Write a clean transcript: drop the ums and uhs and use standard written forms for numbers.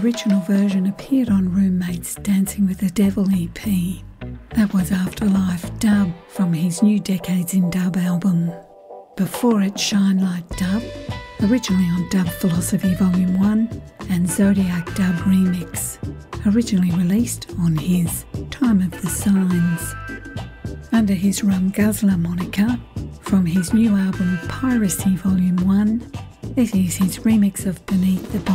original version appeared on Roommate's Dancing with the Devil EP. That was Afterlife Dub from his New Decades in Dub album. Before it, Shine Like Dub, originally on Dub Philosophy Volume 1, and Zodiac Dub Remix, originally released on his Time of the Signs. Under his Rum Guzzler moniker, from his new album Piracy Volume 1, this is his remix of Beneath the